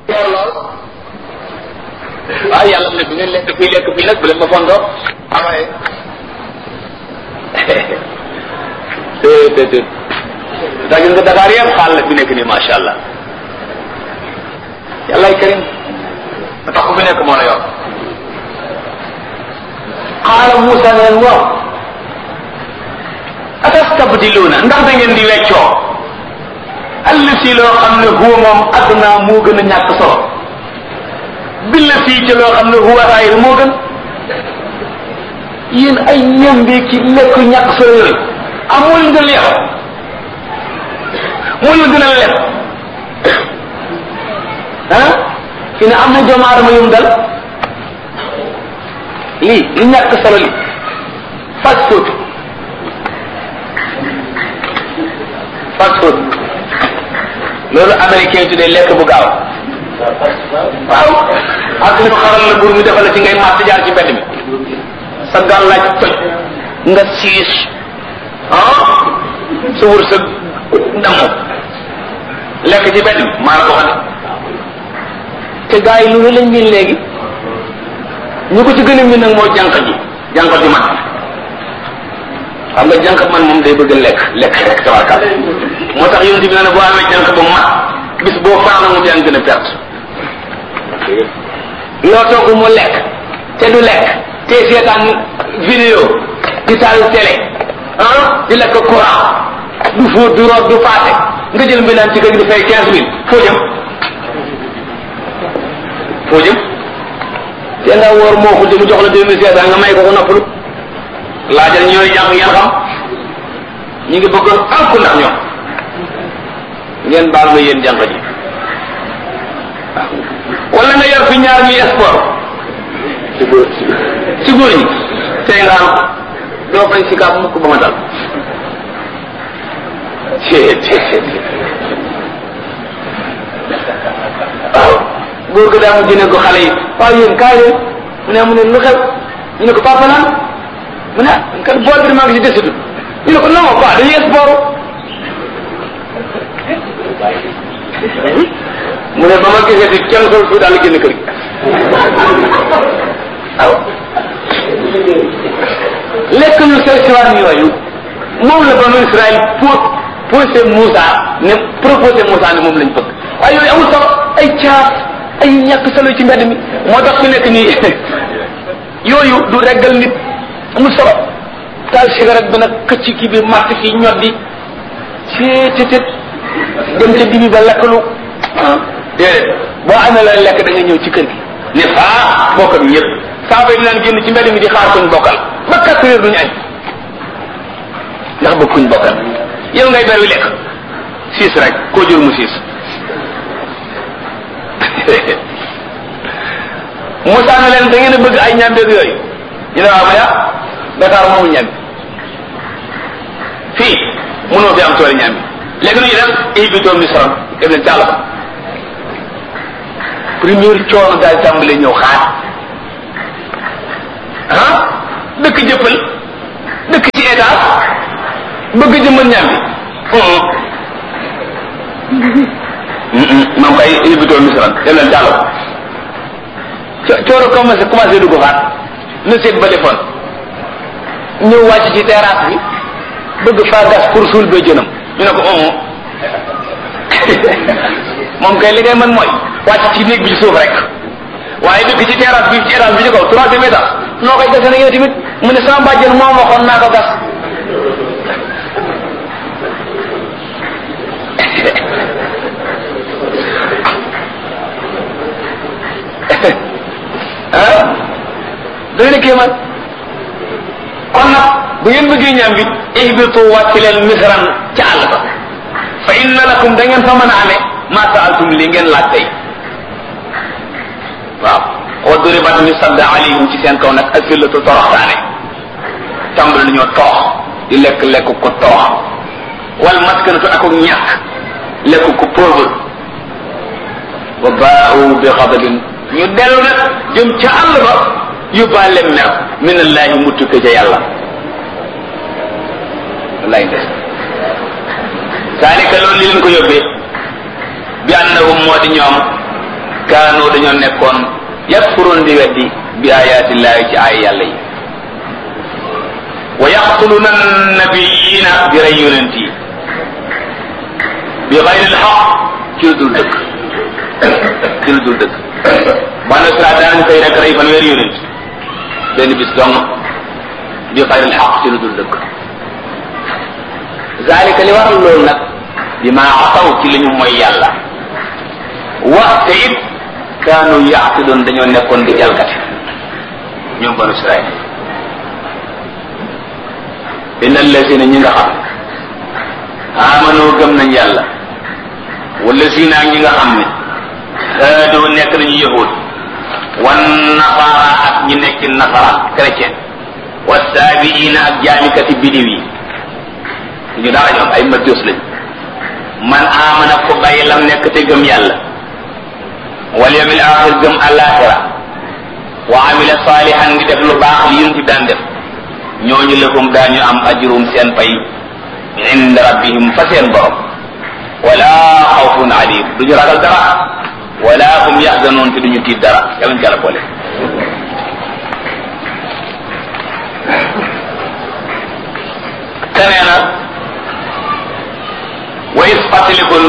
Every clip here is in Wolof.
lool waaw yàlla ne bu ngeen lekk fii nag bu leen ma fondoo amaye te daa gis nga Dakar yëpp xaal la fi nekk nii masha Allah yàllaay karim ba tax ku fi nekk moo la yor qaala Muusaa ne leen waaw atastabdiluuna ndax da ngeen di weccoo allati loo xam ne huwa moom adnaa moo gën a ñàkk solo billati ci loo xam ne huwa xayr moo gën yéen ay ñambe ki lekk ñàkk solo yooyu amul nga leex moo la gën a lekk ah fi ne am na doomu aadama yum dal lii li ñàkk solo li fast food loolu américain yi tuddee lekk bu gaaw waaw ak ñu xaral la buur mi defal la ci ngay màtt jaar ci mbedd mi sa gàllaaj toj nga siis sa wër sa damm lekk ci mbedd mi maa la ko xam te gars yi lu lañ miin léegi ñu ko ci gën a miin nag moo jànq ji man xam nga jànq man moom day bëgg lekk rek tabarkaal moo tax yonent bi ne boo amee jànq ba mat bis boo faana mu teen gën a perte loo togg mu lekk te du lekk te seetaan vidéo di taal télé di lekk courant du fóot du root du paase nga jël mbindaan ci kër gi di fay 15 000 foo jëm te nga woor moo ko jëm jox la 2500 nga may ko noppalu laajal ñooy jàng ngeen xam ñu ngi bëggoon alku ndax ñoom ngeen baal ma yéen jàng ji wala nga yor fi ñaar ñuy sport ci góor ñi tey nga am doo fañ si kaab mukk ba ma dal waaw góor ga daa mu jëne ko xale yi waaw yéen kaay leen mu ne lu xew ñu ne ko papa naan mu ne kan bool bi maa ngi si desitu ñu ne ko non quoi dañuy sport mu ne ba ma gisee di kenn sol su daal génn kër gi waaw lekk ñu seen siwaan yooyu moom la banu Israël posé Moussa ne proposé Moussa ne moom lañ bëgg waaye yooyu amul solo ay caaf ay ñàkk solo ci mbedd mi moo tax fi nekk nii yooyu du reggal nit amul solo taal cigarette bi nag këcc kii bi màtt fii ñoddi ceetetet dem ca dibi ba lekkalu déedéet boo amee la lekk da nga ñëw ci kër gi ne faa bokk bi ñëpp saaba yi dinaan génn ci mbedd mi di xaar kuñ bokkal ba 4 heures duñu añ ndax bëgg kuñ bokkal yow ngay bari lekk siis rek koo jur mu siis Moussa ne leen da ngeen a bëgg ay ñambeeg yooyu ñu ne waaw ma ya Dakar moomu ñambi fii mënoo fi am tool ñambi léegi nu ñu dem ihbitu misran dem leen càll ba première coono daal tàmbalee ñëw xaar dëkk jëppal dëkk ci état bëgg jëmmal ñambi moom kay ihbitu misran dem leen càll ba coono commencé dugg xaat na seet ba defoon ñëw wàcc ci terrasse bi bëgg faa gas pour suul ba jënam ñu ne ko moom kay li ngay mën mooy wàcc ci néeg bi ci suuf rek waaye dëkk ci terrasse bi ci étage bi ci kaw 3e étage noo koy gase na yow tamit mu ne sama bàjjen moo waxoon naa ko gas doy na kéemaan kon nag bu ngeen bëggee ñaam bi ihbitu wàcc leen misran ca àll ba fa inna lakum da ngeen fa mën a amee ma saaltum li ngeen laaj tey waaw wa duribat ñu sadda alayhim ci seen kaw nag azillatu toroxtaane tàmbali nañoo toox di lekk ko toox wal maskanatu ak ñàkk lekk ko pauvre wa baa'u bi ghadabin ñu dellu nag jëm ca àll ba yóbbaale mer min allahi mu tukke ca yàlla wallaay des zalika loolu li leen ko yóbbee bi annahum moo di ñoom kaanoo dañoo nekkoon yakfuroon di weddi bi ayaatillahi ci ay yàlla yi wa yaqtuluna nabiyina di rey yonent yi bi xayril xaq ci lu dul dëgg ci lu dul dëgg banu Israel daanañ koy rek rey fanweeri yonent benn bis dong bi xayril xaq ci lu dul dëgg zalika li waral loolu nag bi ma asaw ci li ñu mooy yàlla waxte it kaanu yaatidoon dañoo nekkoon di jalgati ñoom banu Israel inna allazina ñi nga xam amanu gëm nañ yàlla wallazina ñi nga xam ne haadu nekk nañu yahud wan nasara ak ñi nekk nasara chrétien wasaabiina ak jaamikati bidiw yi ñu dara ñoom ay majus lañ man amana ko bàyyi lam nekk te gëm yàlla wal yawmil axir gëm alaxira wa amila salihan ngi def lu baax li yun ci daan def ñooñu lahum daañu am ajrum seen pay inda rabbihim fa seen borom wala xawfun alim duñu ragal dara wala hum yaxzanoon te duñu tiit dara yalañ jàlla boole kenee na wa is fàttalikul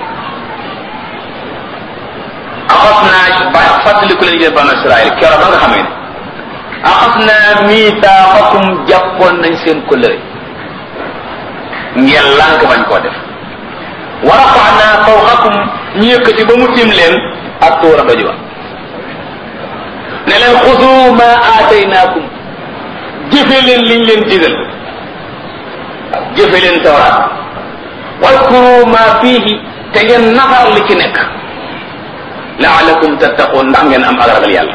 axas naa ba fàttaliku leen yéen banu Israël kero ba nga xamee ne axas naa miitaaxakum jàppoon nañ seen kóllëre ngeen lànk bañ koo def wa rafaanaa fawqakum ñu yëkkati ba mu tiim leen ak tuura doj ba ne leen xudu ma aataynaakum jëfe leen liñ leen digal jëfe leen tawraat wadkuru ma fiihi te ngeen nafar li ci nekk laalakum tattaqun ndax ngeen am ak ragal yàlla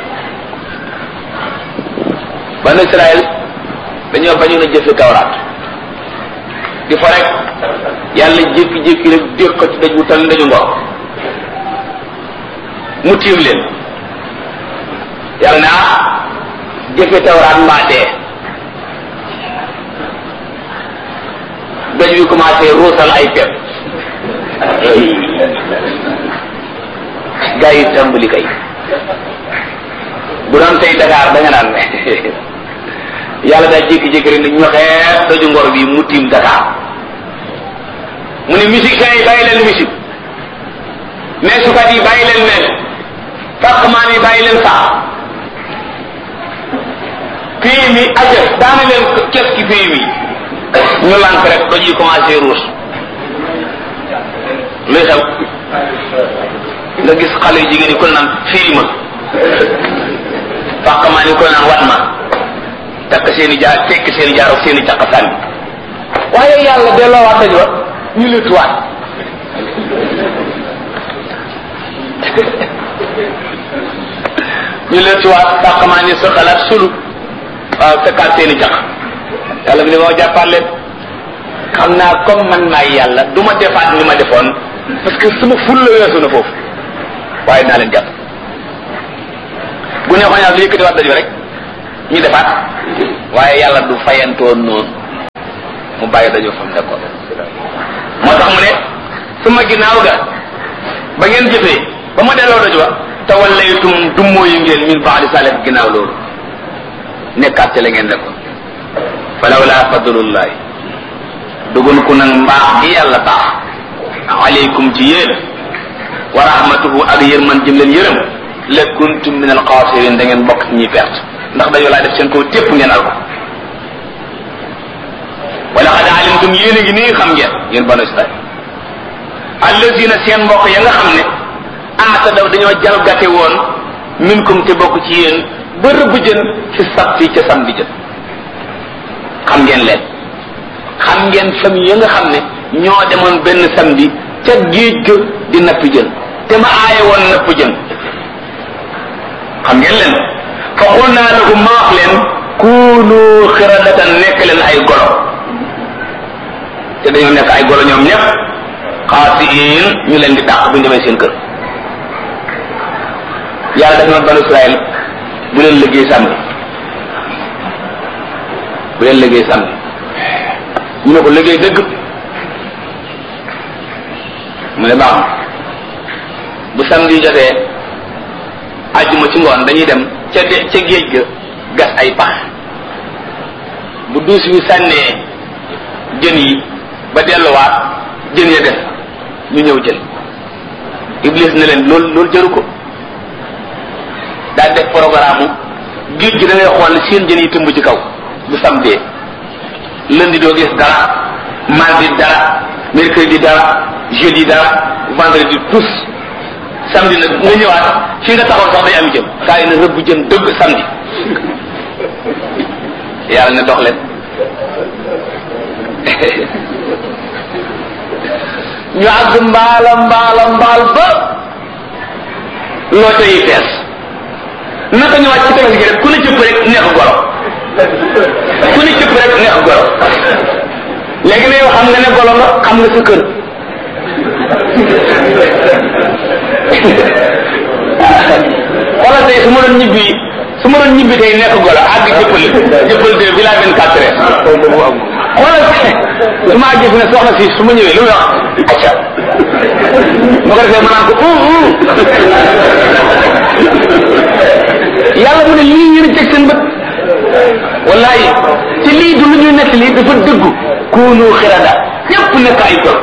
banu Israël dañoo bañu na jëfe tawraat di fa rek yàlla jékki-jékki rek dér ko ci daj bu tal ndaju ngor mu tiim leen yàlla ne jëfe tawraat mbaa dee daj bi commencé ruusal ay pepp gaa yi tàmbali kay bu doon tey Dakar da nga naan yàlla daa jékki-jékki rek ni ñoxee daju ngor bi mu tiim Dakar mu ne musiciens yi bàyyi leen musique meesukat yi bàyyi leen meel fàqmaan yi bàyyi leen faax pays mi ajëf daana leen kes ki pays mi ñu lànk rek doj yi commencé ruus luy xew nga gis xale yu jigéen yi ko naan fiiri ma fàqmaan yi ko naan wat ma takk seeni jaar tekk seeni jaar ak seeni caqasaan bi waaye yàlla delloowaat daj wa ñu lëttuwaat ñu lëttuwaat fàqmaan yi sa xalaat sulu waaw takkaat seeni caq yàlla bi ne moo jàppaat leen xam naa comme man maay yàlla du ma defaat ni ma defoon parce que suma ful la weesu na foofu waaye naa leen jàpp bu neexoon yàlla lu yëkkati waat daj rek ñu defaat waaye yàlla du fayantoon noonu mu bàyyi dajoo fam nekkoon moo tax mu ne suma ginnaaw ga ba ngeen jëfee ba ma delloo daj wa tawallaytum dummoo yi ngeen min baadi salih ginnaaw loolu nekkaat ci la ngeen nekkoon falawla fadlullahi dugun ku nag mbaax gi yàlla baax aleykum ci yéen wa rahmatuhu ak yërman jëm leen yërëm la kuntum min alxaasirin da ngeen bokk ci ñuy perte ndax dañoo laa def seen kaw tépp ngeen al ko wala qad alimtum yéen a ngi nii xam ngeen yéen banu Israil allazina seen mbokk ya nga xam ne aatadaw dañoo jalgate woon minkum te bokk ci yéen ba rëbb jën fi sabti ca samedi jën xam ngeen leen xam ngeen famille ya nga xam ne ñoo demoon benn samedi ca géej ga di napp jën te ma aaye woon napp jën xam ngeen leen fa xul naa lahum ma wax leen kuunu xiradatan nekk leen ay golo te dañoo nekk ay golo ñoom ñëpp xaasiin ñu leen di dàq bu ñu demee seen kër yàlla def na banu Israël bu leen liggéey samedi bu leen liggéey samedi ñu ne ko liggéey dëgg mu ne baax bu samedi jotee àjjuma ci ngoon dañuy dem ca géej ga gas ay pax bu duus wi sànnee jën yi ba delluwaat jën ya def ñu ñëw jël Iblis ne leen loolu jëru ko daal def programme géej gi da ngay xool seen jën yi tëmb ci kaw bu samedi lundi doo gis dara mardi dara mercredi dara jeudi dara vendredi tous samedi nag nga ñëwaat fi nga taxaw sax day am jëm kaa yi na rëbb jën dëgg samedi yàlla ne dox leen ñu àgg mbaal ba loo ca yi fees naka ñu wàcc ci tefes gi rek ku ne cëpp rek neex goro ku ne cëpp rek neex goro léegi ne yow xam nga ne golo nga xam nga sa kër xoolal tey su ma doon ñibbi tey nekk golo àgg jëppal de village 24 heures xoolal su ma àggee fi ne soxna si su ma ñëwee lu muy wax acca ma ko defee ma naan ko yàlla mu ne lii ngeen teg seen bët wallahi te lii du lu ñuy nekk lii dafa dëggu kuunu xirada ñépp nekk ay golo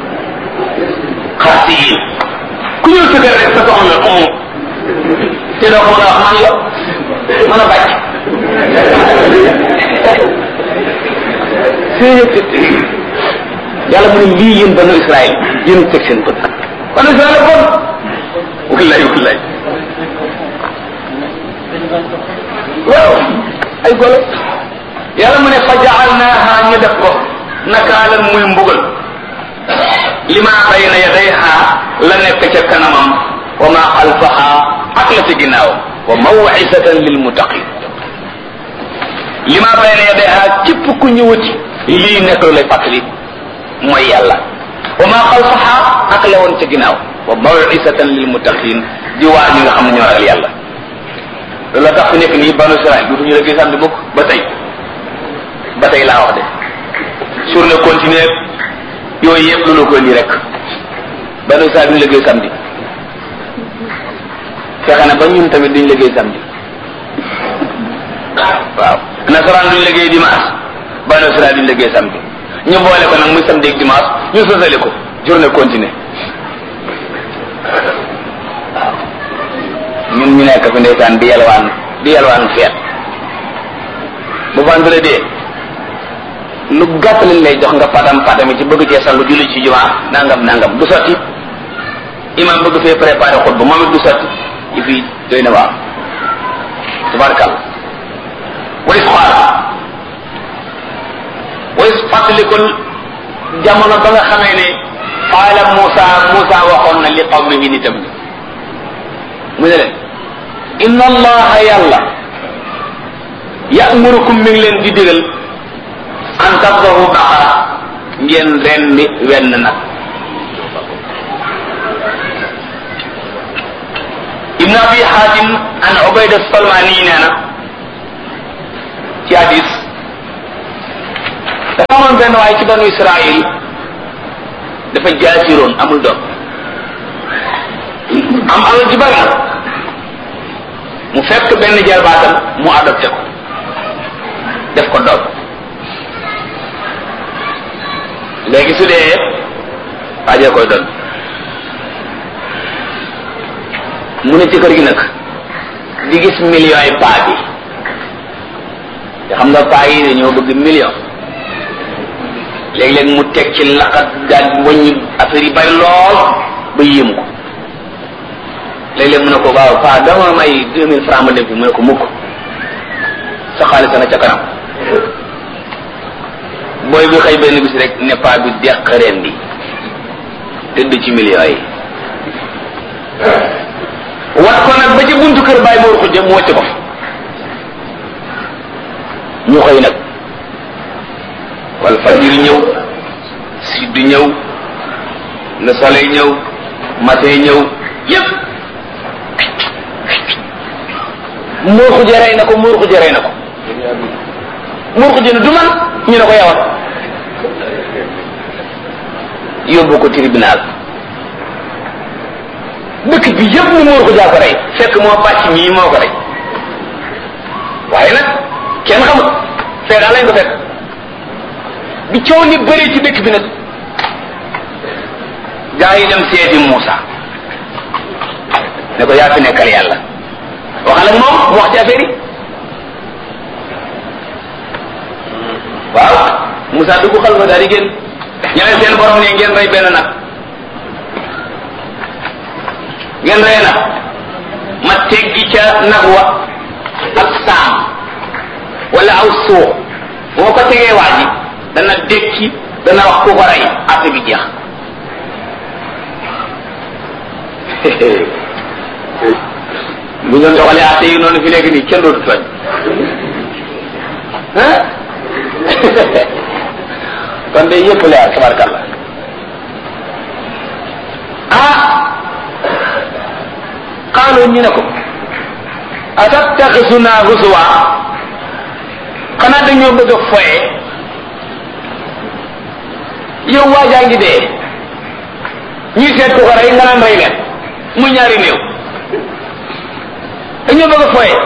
xaasi yi ku ñëw sa kër rek sa soxna te doo ko mën a wax man yo mën a bàcc yàlla mu ne lii yéen banu Israël yéen teg seen bët banu Israël bon wallahi waaw ay golo yàlla mu ne fa ja'alnaaha ñu def ko nakaalan muy mbugal lima bayna yadayha la nekk ca kanamam wa ma xalfaha ak la ci ginnaaw wa maw'izatan lil muttaqin lima bayna yadayha képp ku ñëwati lii nekk lu lay fàttali mooy yàlla wa ma xalfaha ak la woon ca ginnaaw wa maw'izatan lil muttaqin di waa ñi nga xam ne ñoo ragal yàlla loolu la tax fi nekk nii banu Israël dutuñu la gisam di mukk ba tey laa wax de journée continue yooyu yëpp lu la ko indi rek banu Israël duñu liggéey samedi fexe na ba ñun tamit duñu liggéey samedi waaw nasaraan duñu liggéey dimanche banu Israël duñu liggéey samedi ñu boole ko nag muy samedi ak dimanche ñu sosale ko journée continue waaw ñun ñu nekk fi ndeysaan di yalwaan feet bu vendredi lu gàtt lañ lay jox nga padam ci bëgg cee sangu julli ci jumaa nangam du sotti imam bëgg fee préparé xutba moom it du sotti yi fii doy na waaw tabarakal wayis fàttalikul jamono ba nga xamee ne qaala Muusa waxoon na li qawmihi nitam ni mu ne leen inna allaha yàlla ya'murukum mi ngi leen di digal an tadbahu baqara ngeen rendi wenn nag ibn abi hatim an ubayda salmani nee na ci hadis dafa amoon benn waaye ci banu israil dafa jaasiroon amul doom am alal ji bari mu fekk benn jarbaatam mu adopté ko def ko doom léegi su dee waajee koy doon mu ne ci kër gi nag di gis millions yi paa bi te xam nga paa yi dañoo bëgg million léeg-léeg mu teg ci laqat daal wàññi affaire yi bari lool ba yéemu ko léeg-léeg mu ne ko waaw paa dama may 2000 francs ma dem fi mu ne ko mukk sa xaalis na ca kanam booy bi xëy benn bis rek ne paa bi deq reen bi tëdd ci millions yi wat ko nag ba ci buntu kër bàyyi Mor Xujja mu wàcc ko ñu xëy nag wal fajir ñëw Sud ñëw Le Soleil ñëw Matin ñëw yépp Mor Xujja rey na ko Mor Xujja rey na ko Mor Xujja ne du man ñu ne ko yawat yóbbu ko tribunal dëkk bi yëpp ni muur ko jaa ko rey fekk moo bàcc mii moo ko rey waaye nag kenn xamut fee daal lañ ko fekk bi coow li bëri ci dëkk bi nag gaa yi dem seeti Muusa ne ko yaa fi nekkal yàlla waxal ak moom mu wax ci affaire yi waaw Muusa dugg xal fa daal di génn ñeneen seen borom ne ngeen rey benn nag ngeen rey nag ma teggi ca nag wa ak saam wala aw suux boo ko tegee waa ji dana dékki dana wax ku ko rey affaire bi jeex bu ñu doxalee atte yi noonu fi léegi nii kenn dootu tooñ kon de yëpp leer tabarkalla xaaloo ñu ne ko atattaxisuna huzuwa xanaa dañoo bëgg a foye yow waajaa ngi dee ñuy seet ku ko rey nga naan rey leen muy ñaari néew dañoo bëgg a foye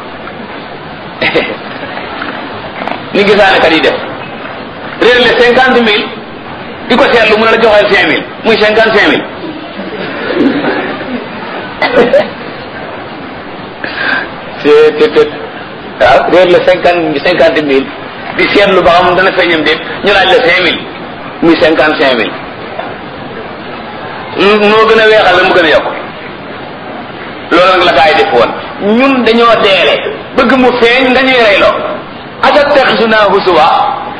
ni gisaane kat yi def réer le 50,000 di ko seetlu mu ne la joxeel 5,000 muy 55,000 c'est waaw réer le 50,000 di seetlu ba xam dana feeñam déet ñu laaj la 5,000 muy 55,000 noo gën a weexal la mu gën a yokk loolu nag la gaa yi def woon ñun dañoo deele bëgg mu feeñ nga ñuy reyloo atattaxisuna huzuwa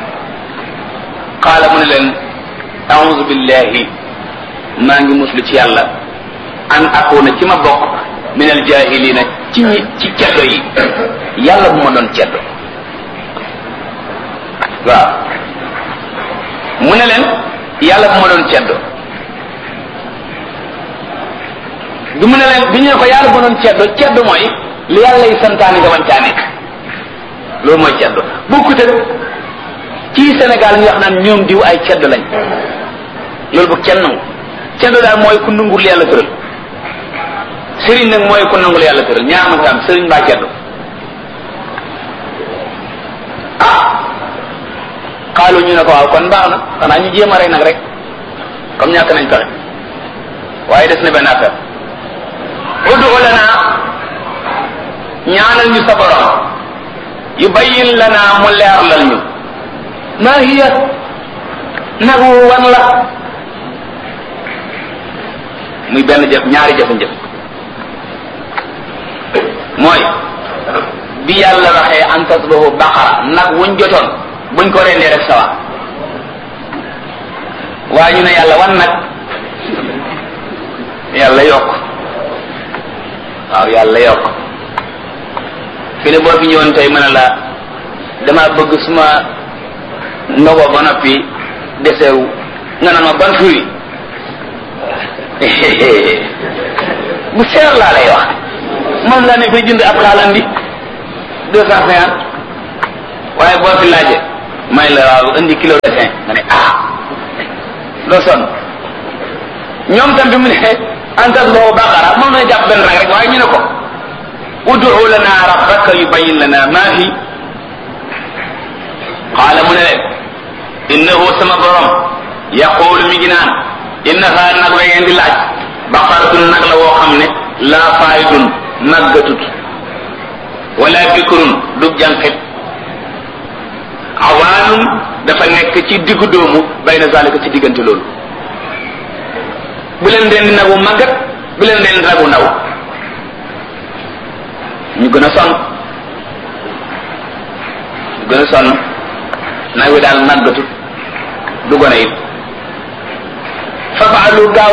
qaala mu ne leen a'udhu billahi maa ngi muslu ci yàlla an akuna ci ma bokk min al jahilina ci ceddo yi yàlla bu ma doon ceddo waaw mu ne leen yàlla bu ma doon ceddo bi mu ne leen bi ñu ne ko yàlla bu ma doon ceddo mooy li yàlla yi santaani nga wancaa nekk loolu mooy ceddo bokkut ak ci Sénégal ñu wax naan ñoom diw ay ceddo lañ loolu bu kenn nangu ceddo daal mooy ku nangul yàlla tëral sëriñ nag mooy ku nangul yàlla tëral ñaar ma am sëriñ mbaa ceddo xaalu ñu ne ko waaw kon baax na xanaa ñu jéem a rey nag rek comme ñàkk nañ pexe waaye des na benn affaire ud'u lana ñaanal ñu sa borom yubayyin lana mu leerlal ñu maa hiya nag wan la muy benn jëf ñaari jëf-jëf mooy bi yàlla waxee an tasbahu baqara nag wuñ jotoon buñ ko rendee rek sawa waaye ñu ne yàlla wan nag yàlla yokk waaw yàlla yokk fi ne boo fi ñëwoon tey mën a la dama bëgg suma ndogo ba noppi desewu nga naan ma ban fruit bu seer laa lay wax moom laa ne fay jënd ab xaal andi 250 waaye boo fi laaje may la waaw indi kilo de fin nga ne doo sonn ñoom tam bi mu ne antas boobu baqara moom na jàpp benn rek waaye ñu ne ko ud'u lana rabbaka yubayyin lana ma hi qaala mu ne leen innahu sama borom yaqulu mi ngi naan innaha nag la ngeen di laaj baqaratun nag la woo xam ne laa faayidun màggatut wala bikrun du jànqit awaanun dafa nekk ci diggu doomu bayna zalika ci diggante loolu bu leen den nagu màggat bu leen den nagu ndaw ñu gën a sonn nag wi daal màggatut du gone it fafaalu gaaw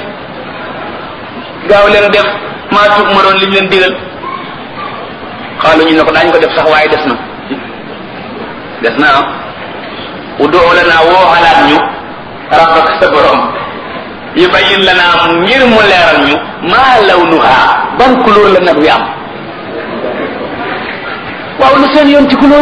leen def maa tuub ma doon li ñu leen digal xaalu ñu ne ko daañu ko def sax waaye des na ud'u lana woo xalaat ñu rabbaka sa borom yubayyin lana ngir mu leeral ñu maa lawnuha ban couleur la nag wi am waaw lu seen yoon ci couleur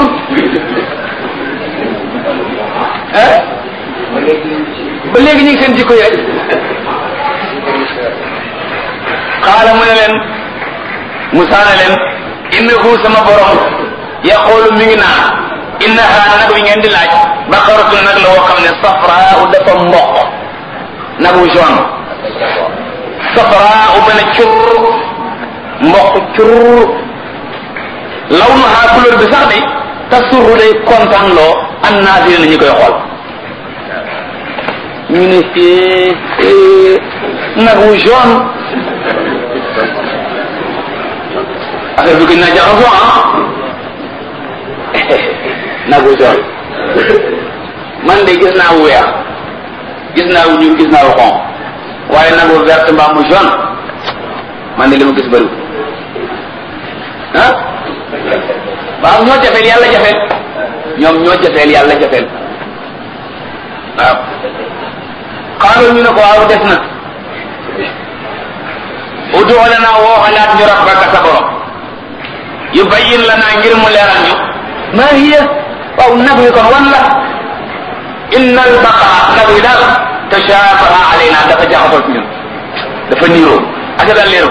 ba léegi ñu ngi seen jikko yi rek qaala mu ne leen Musaa ne leen innahu sama borom yaqulu mi ngi naan innaha nag wi ngeen di laaj baqaratun nag la woo xam ne safraa dafa mboq nag wu jaune safraa bana cur mboq cur lawnuha couleur bi sax day tasurru day kontaan loo an naasiri na ñu koy xool ñu ne nag wu jaune affaire bi gën naa jaxasoo nag wu jaune man de gis naa wu weex gis naa wu ñuul gis naa wu xonq waaye nag wu vert mbaa mu jaune man de li ma gis bëriwul ah waaw ñoo jafeel yàlla jafeel ñoom ñoo jafeel yàlla jafeel waaw xaaral ñu ne ko waaw des na ud'u lanaa woo xalaat ñu rabbaka sa borom yubayyin lanaa ngir mu leeral ñu maa hiya waaw nag wi kon wan la inna al-baqara nag wi daal tashaabaha alaynaa dafa jaxasoo ci ñun dafa niiroo ak daal leeru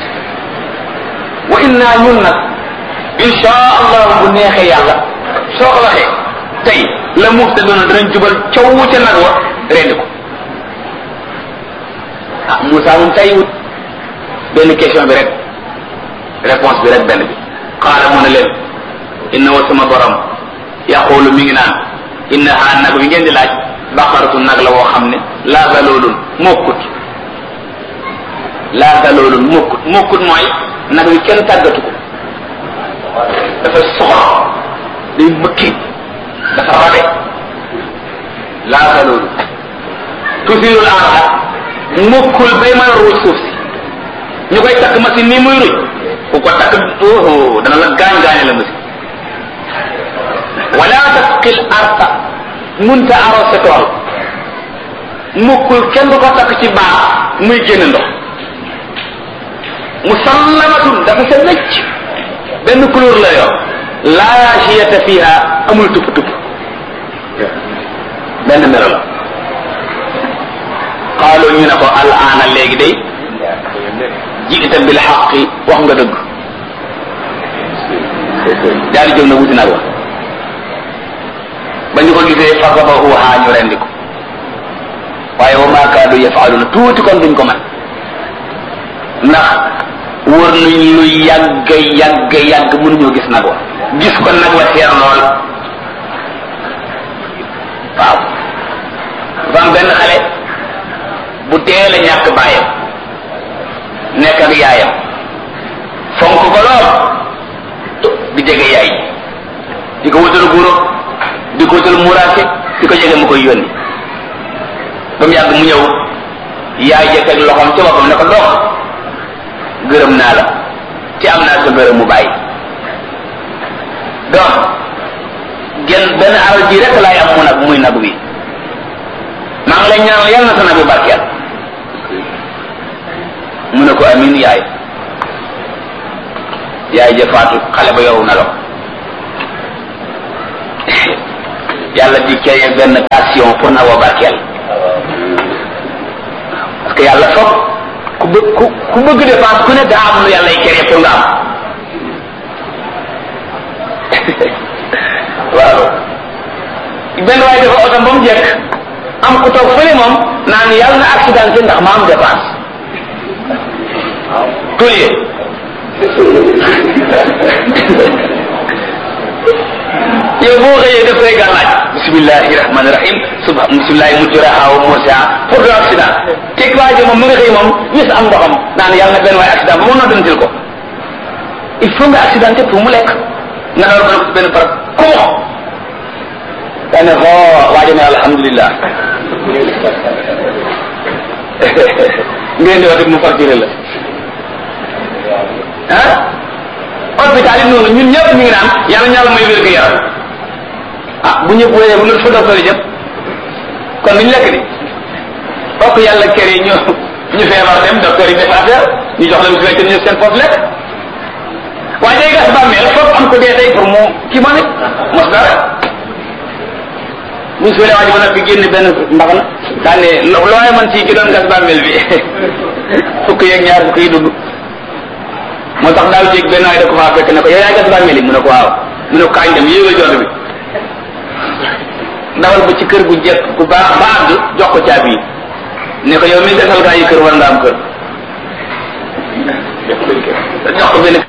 wa inna ñun nag insha allah bu neexee yàlla soo ko waxee tey la muhtaduna danañ jubal coow ca nag wa rendi ko ah Moussa moom tey wut benn question bi rek réponse bi rek benn bi xaala mu ne leen inna wa sama borom yaqulu mi ngi naan innaha nag wi ngeen di laaj baqaratu nag la woo xam ne laa zaloolun mokkut laa zaloolun mokkut mooy nag wi kenn tàggatu ko dafa soxor day mëkki dafa rabe laa zaloolun tusirul arda mokkul bay mën a ruuj suuf si ñu koy takk machine nii muy ruuj ku ko takk dana la gaañ-gaañe la machine wala tasqil arda munta arrosé tool mokkul kenn du ko takk ci baax muy génn ndox musallamatun dafa sa necc benn couleur la yor laa shiyata fiha amul tupp tupp benn melo la qaalu ñu ne ko al aana léegi day jiita bil xaqi wax nga dëgg daal di jóg na wuti nag wax ba ñu ko gisee fasabahuha ñu rendi ko waaye wa maa kaadu yafaaluna tuuti kon duñ ko man ndax wër nañ lu yàgg mënuñoo gis nag wa gis ko nag wa seer lool waaw dafa am benn xale bu teel a ñàkk baayam nekk ak yaayam fonk ko lool di jege yaay di ko wutal guro di ko wutal muraake di ko jege mu koy yónni ba mu yàgg mu ñëw yaay ja teg loxoom ca boppam ne ko dox gërëm naa la ci am naa sa gërëm mu bàyyi donc genn benn alal ji rek laay am mu nag muy nag wi maa ngi lay ñaanal yàlla na sa nag bi barkeel mu ne ko amin yaay ja faatu xale ba yow na la yàlla di créé benn passion pour na woo barkeel parce que yàlla foog ku bëgg dépense ku ne daa am lu yàlla y créé pour nga am waaw benn waaye dafa otom ba mu jekk am ku toog fële moom naan yàlla na accidenté ndax ma am dépense tuye yow boo xëyee def say gàllaaj bismillahi rahmani rahim bismillahi mujraha wa mursaha pour de accident te waa ji moom mu nga xëy moom wis am ndoxam naan yàlla na benn waaye accident ba mu noddantil ko il faut nga accidenté pour mu lekk nga door ko benn barab kumo daa ne waa ji ne alhamdulillah ngeen di wax mu facturé la ah hôpital yi noonu ñun ñëpp ñu ngi naan yàlla ñaal may wér gu yaram ah bu ñëpp wéyee bu fa docteur yi jëm kon duñu lekk di fokk yàlla kër yi ñu feebar dem docteur yi def affaire ñu jox leen su fekkee ñu seen poste lekk waaye day gas bàmmeel fokk am ko dee tey pour mu kii ma ne mos dara mu suulee waa ji ba noppi génn benn mbaxana daan ne looy man ci ki doon gas bàmmeel bi fukk yeeg ñaar fukk yi dugg moo tax daaw jéeg benn waay da ko faa fekk ne ko yow yaay gas bàmmeel yi mu ne ko waaw mu ne ko kaañ dem yéegal jot bi dawal ba ci kër gu jekk ku baax ba àgg jox ko caabi yi ne ko yow mi desal gaa yi kër war nga am kër jox ko benn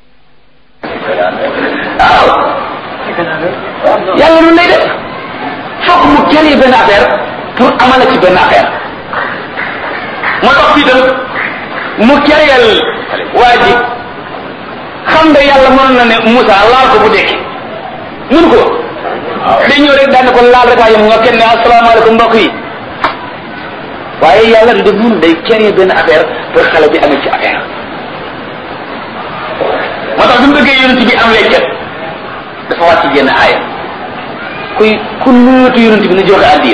waaw yàlla lu lay def fokk mu créer benn affaire pour amala ci benn affaire moo tax fii tam mu créer waa ji xam nga yàlla mënoon na ne Moussa laal ko bu dekki mun ko day ñëw rek daan ko laal rek waaye mu nga kenn ne asalaamaaleykum mbokk yi waaye yàlla du def mun day créer benn affaire pour xale bi amee ci affaire moo tax bi mu bëggee yonent bi am leccat dafa wàcc jenn aaya ku nuutu yonent bi na joxe addiya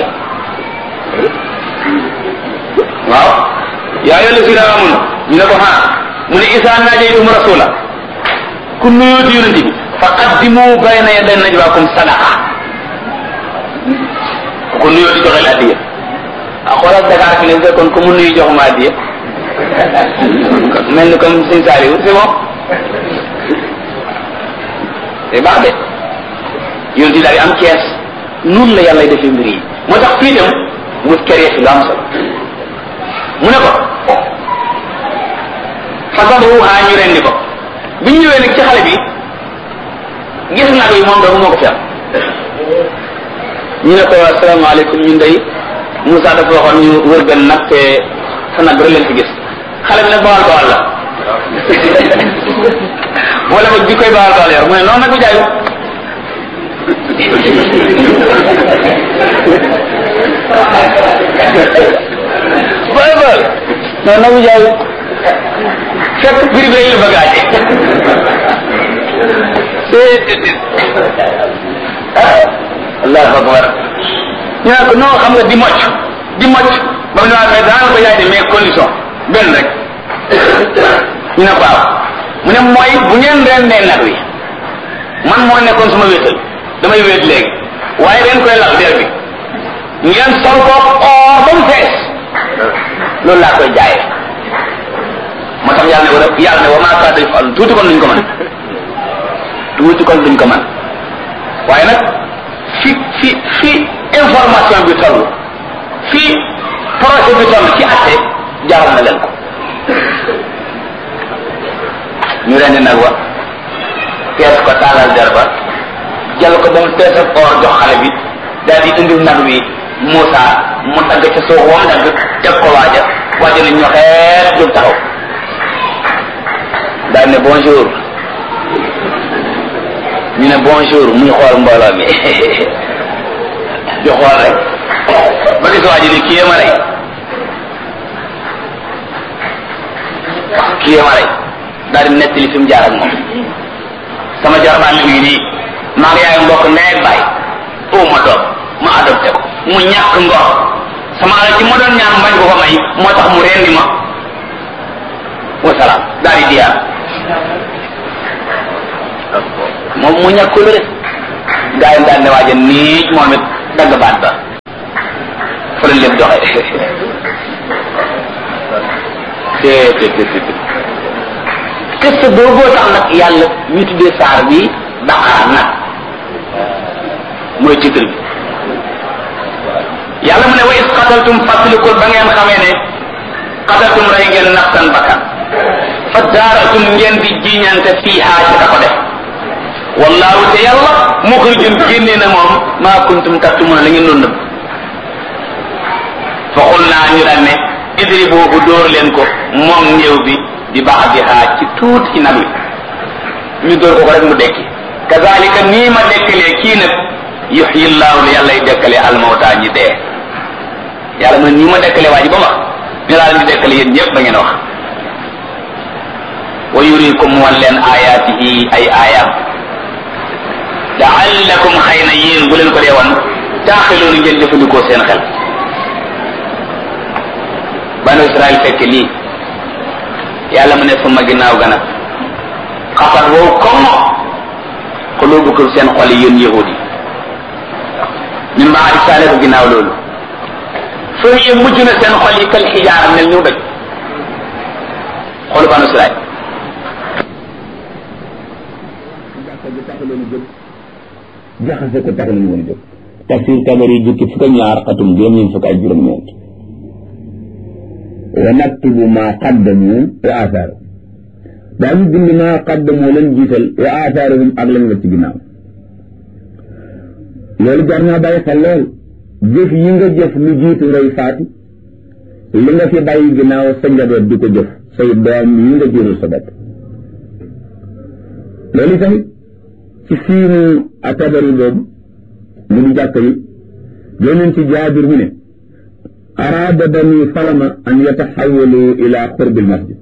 waaw yaa ayyuha llazina amanu ñu ne ko mu ne isa najaytum rasula ku nuutu yonent bi fa qaddimu bayna yaday najwaakum sadaqa ku nuutu joxe addiya xoolal Dakar fi ne fekkoon ku mu nuyu jox ma addiya mel ni comme Sëñ Saliou c'est bon c'est baax de yoon di daal am kees noonu la yàlla defee mbir yi moo tax fii tam mu keree fi lu am solo mu ne ko fasaduha ñu rendi ko bi ñu ñëwee nag ci xale bi gis nag yi moom doomu moo ko fi am ñu ne ko asalaamaaleykum ñun day Moussa dafa waxoon ñu wër benn nag te sa nag rek leen fi gis xale bi nag bawal bawal la wala ba bi koy bawal bawal yor mu ne noonu nag bu jaayu bawal bawal noonu nag bu jaayu fekk prix bi la bagage allahu akbar ñu naan ko non xam nga di mocc ba mu ne waa mais daanaka ko yaay de mais condition benn rek ñu ne ko waaw mu ne mooy bu ngeen rendee nag wi man moo nekkoon suma wéetal damay wéet léegi waaye ren koy lal der bi ngeen sol ko or ba mu fees loolu laa koy jaayee moo tax yàlla ne wa maa kaana yaf'aluun tuuti kon duñ ko mën waaye nag fi information bi toll fi projet bi toll ci atte jaral na leen ko ñu rendi nag wa fees ko taalal der ba jël ko ba mu fees ak or jox xale bi daal di indi nag wi Moussa mu dagg ca suuf wam dagg teg ko waaja na ñoxeet jóg taxaw daal ne bonjour ñu ne bonjour muy xool mbooloo mi di xool rek ba gis waa ji ni kii ma rey daal di nettali fi mu jaar ak moom sama jarbaan mi ngi nii maa ngi yaay mbokk neeg baay ma doom ma adopté ko mu ñàkk ngor sama alal ci ma doon ñaan mbañ ko ko may moo tax mu rendi ma wasalaam daal di diyaar moom mu ñàkkul rek gaa yi daal ne waaja nii moom it dagg baat ba fa la lépp doxe kese booboo tax nag yàlla ñu tuddee saar bi Baqara nag mooy titre bi yàlla mu ne wa is qataltum fàttalikul ba ngeen xamee ne qataltum rey ngeen nafsan bakkan fa daaratum ngeen di jiñante fiiha ci ka ko def wallahu te yàlla muxrijun génnee na moom maa kuntum taktumuna la ngeen doon nëbb fa xul naa ñu daan ne idribuhu dóor leen ko moom néew bi di baax di xaaj ci tuut ci nag wi ñu dóor ko rek mu dekki kazalika nii ma dekkalee kii nag yuhyi llahu li yàllay dekkalee almawta ñi dee yàlla mu ne nii ma dekkalee waa ji ba wax ñu laa leen di dekkale yéen ñëpp ba ngeen wax wa yurikum wan leen ayaatihi ay aayaam la'allakum xëy na yéen bu leen ko dee wan taaxiloonu ngeen jëfandikoo seen xel banu Israël fekk lii yàlla mu ne suma ginnaaw ga nag xafat wow comme xulubukum seen xol yi yéen yahudi min baadi saalika ginnaaw loolu fa hiya mujj na seen xol yi kal xijaara mel ñu doj xolu banu Israil jaxase ko tax lañu woon jóg tafsir Tabari jukki fukk ak ñaar xatum juróom fukk ak juróom-ñeent wa naktubu ma qaddamu wa athaaru daañu bind ma qaddamu lañ jiital wa athaaruhum ak lañ la ci ginnaaw loolu jar naa bàyyi xel lool jëf yi nga jëf lu jiitu ngay faatu li nga fi bàyyi ginnaaw sa njaboot di ko jëf say doom yi nga jurul sa bopp loolu tamit ci fiimu Tabari boobu mu di jàkk yi yonent ci Jaabir mu ne araada bani Salama an yataxawalu ila qurbi almasjid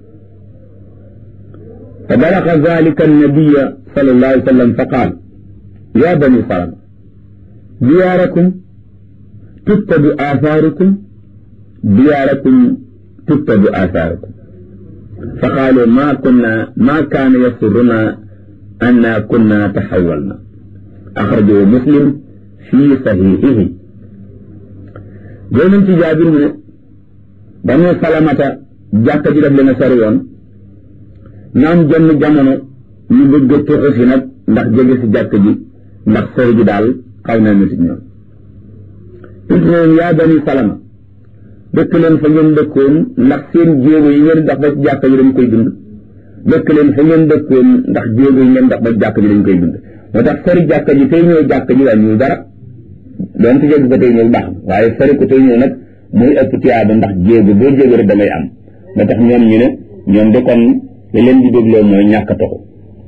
fa balaga dalika annabiya sallallahu alayhi wa sallam fa qaal ya bani Salama diyaarakum tuttabu athaarukum diyaarakum tuttabu athaarukum fa qaalu ma kaana yasurruna anna kunna taxawalna axrajahu Muslim fi saxiixihi joonañ ci Jaabir mu ne Banu Salamata jàkka ji def leen a sori woon ñoom jenn jamono ñu bëgg a tuxu si nag ndax jege si jàkka ji ndax sori ji daal xaw na nit ñoom it noonu yaa Bani Salama dëkk leen fa ngeen dëkkoon ndax seen jéego yi ngeen dox ba ci jàkka ji dañ koy dund dëkk leen fa ngeen dëkkoon ndax jéego yi ngeen dox ba jàkka ji dañ koy dund moo tax sori jàkka ji tey ñëw jàkka ji wàññiwul dara doon ci jéego ko tey ñëw baax waaye sori ko tey ñëw nag muy ëpp tiyaaba ndax jéego boo jéego rek damay am moo tax ñoom ñu ne ñoom de kon li leen di dégloo mooy ñàkk a toxu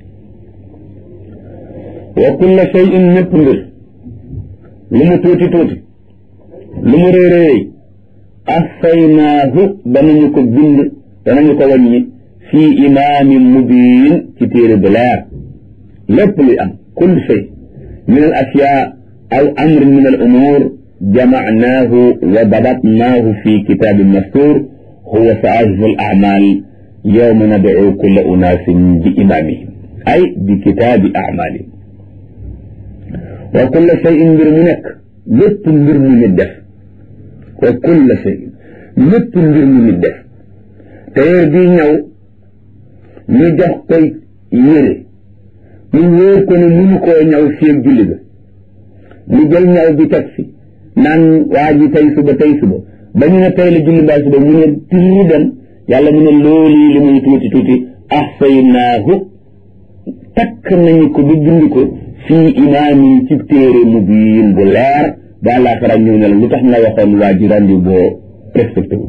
wa kulla shay'in ñëpp mbir lu mu tuuti tuuti lu mu réy réy ahsaynaahu danañu ko bind danañu ko wàññi fii imaamin mubiin ci téere bu leer lépp luy am kull shay min al ashyaa aw amrin min al umuur jamacnaahu wa dabatnaahu fi kitaabin mastuur huwa saxiifu al acmaal yawma nadcuu kulla unaasin bi imaamihim ay bi kitaabi acmaalihim wa kulla shayin mbir mu nekk lépp mbir mu nit def wa kulla shayin lépp mbir mu nit def téere bii ñëw ñu jox koy yére mu wóor ko ne mënu koo ñaw fii julli ba mu jël ñaw bi teg fi naan waa ji tey suba ba ñu ne tey la julli mbaa suba mu ne tiri dem yàlla mu ne loolu li muy tuuti tuuti ahsaynaahu takk nañu ko ba bind ko fii imaamin ci téere mubiin bu leer ba àllaaxira ñëw ne la lu tax nga waxoon waa ji rendi boo respecté wu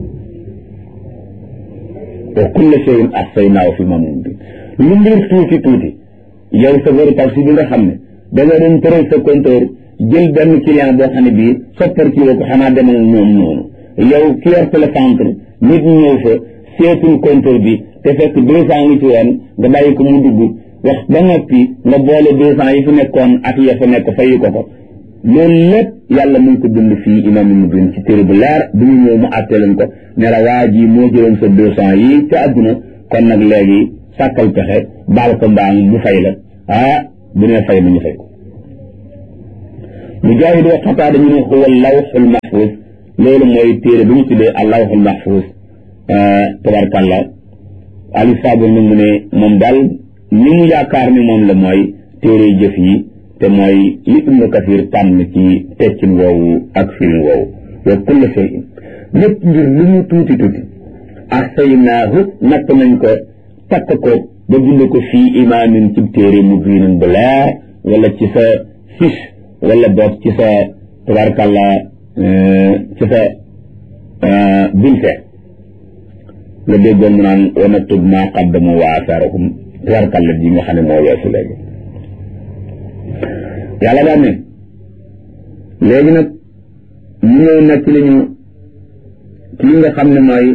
wa kulla shay'in ahsaynaahu fi imaamin mubiin lu mbir tuuti tuuti yow sa bëri taxi bi nga xam ne da nga doon tëral sa compteur jël benn client boo xam ne bii soppar ci ko xanaa demal moom noonu yow ki yor télécentre nit ñëw fa seetul compteur bi te fekk 200 ngi ci woon nga bàyyi ko mu dugg wax ba noppi nga boole 200 yi fi nekkoon ak ya fa nekk fayi ko loolu lépp yàlla mu ngi ko bind fii imaam mubiin ci téere bu leer bu ñu ñëw mu àttee leen ko ne la waa ji moo jëloon sa 200 yi ca àdduna kon nag léegi sàkkal pexe baal ko mbaam mu fay la bu ne fay na ñu fay ko Mujaahid wa Qataada ñu ne huwa lawxul mahfuus loolu mooy téere bi ñu tuddee al lawxul mahfuus tabarkàlla Ali Sabir mi mu ne moom daal ni mu yaakaar ni moom la mooy téere jëf yi te mooy li Ibnu Kasiir tànn ci teccin woowu ak firin woowu wa kulla shay'in lépp mbir lu mu tuuti tuuti ahsaynaahu natt nañ ko takk ko ba bind ko fii imaamin ci téere mubiinin bu leer wala ci sa fiche wala boog ci sa tabarkàlla ci sa bulletin nga déggoon mu naan wa naktub maa qaddamu wa aasaarahum tabarkàlla ji nga xam ne moo weesu léegi yàlla daan ne léegi nag ñu ñëw nekk li ñu ci li nga xam ne mooy